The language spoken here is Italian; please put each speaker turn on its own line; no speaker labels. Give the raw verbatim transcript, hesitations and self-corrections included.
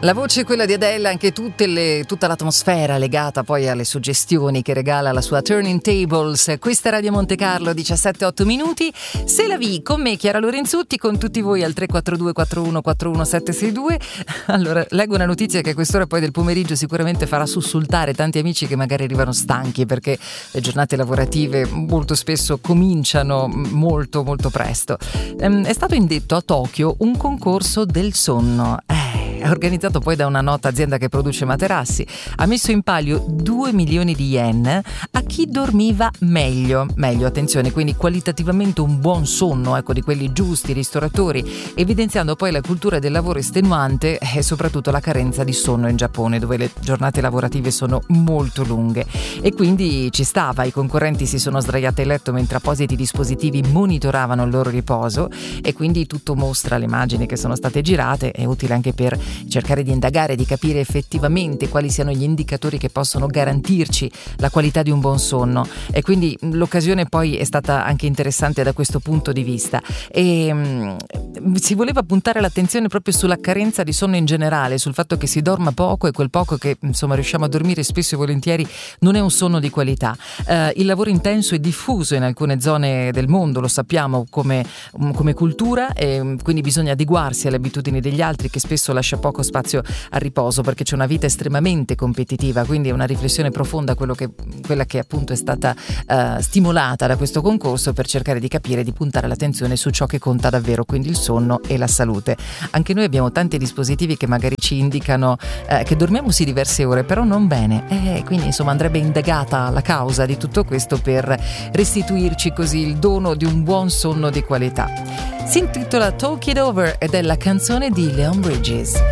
La voce è quella di Adele, anche tutte le, tutta l'atmosfera legata poi alle suggestioni che regala la sua Turning Tables. Questa è Radio Monte Carlo, diciassette e otto minuti. Se la vi con me, Chiara Lorenzutti, con tutti voi al tre quattro due quattro uno quattro uno sette sei due. Allora, leggo una notizia che a quest'ora poi del pomeriggio sicuramente farà sussultare tanti amici che magari arrivano stanchi, perché le giornate lavorative molto spesso cominciano molto molto presto. Ehm, è stato indetto a Tokyo un concorso del sonno. Eh, organizzato poi da una nota azienda che produce materassi, ha messo in palio due milioni di yen a chi dormiva meglio, meglio, attenzione, quindi qualitativamente un buon sonno, ecco, di quelli giusti, ristoratori, evidenziando poi la cultura del lavoro estenuante e soprattutto la carenza di sonno in Giappone, dove le giornate lavorative sono molto lunghe. E quindi ci stava, i concorrenti si sono sdraiati a letto mentre appositi dispositivi monitoravano il loro riposo, e quindi tutto mostra le immagini che sono state girate. È utile anche per cercare di indagare, di capire effettivamente quali siano gli indicatori che possono garantirci la qualità di un buon sonno, e quindi l'occasione poi è stata anche interessante da questo punto di vista. E mh, si voleva puntare l'attenzione proprio sulla carenza di sonno in generale, sul fatto che si dorma poco, e quel poco che insomma riusciamo a dormire spesso e volentieri non è un sonno di qualità. Eh, il lavoro intenso è diffuso in alcune zone del mondo, lo sappiamo come, come cultura, e quindi bisogna adeguarsi alle abitudini degli altri, che spesso lascia poco spazio al riposo, perché c'è una vita estremamente competitiva. Quindi è una riflessione profonda quello che, quella che appunto è stata uh, stimolata da questo concorso, per cercare di capire, di puntare l'attenzione su ciò che conta davvero, quindi il sonno e la salute. Anche noi abbiamo tanti dispositivi che magari ci indicano uh, che dormiamo sì diverse ore, però non bene, e quindi insomma andrebbe indagata la causa di tutto questo per restituirci così il dono di un buon sonno di qualità. Si intitola Talk It Over ed è la canzone di Leon Bridges.